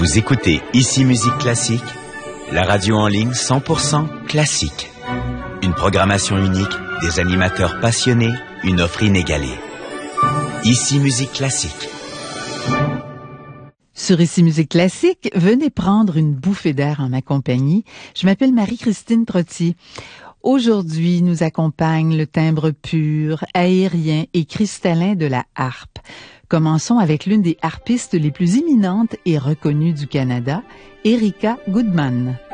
Vous écoutez Ici Musique Classique, la radio en ligne 100% classique. Une programmation unique, des animateurs passionnés, une offre inégalée. Ici Musique Classique. Sur Ici Musique Classique, venez prendre une bouffée d'air en ma compagnie. Je m'appelle Marie-Christine Trottier. Aujourd'hui, nous accompagne le timbre pur, aérien et cristallin de la harpe. Commençons avec l'une des harpistes les plus éminentes et reconnues du Canada, Erica Goodman.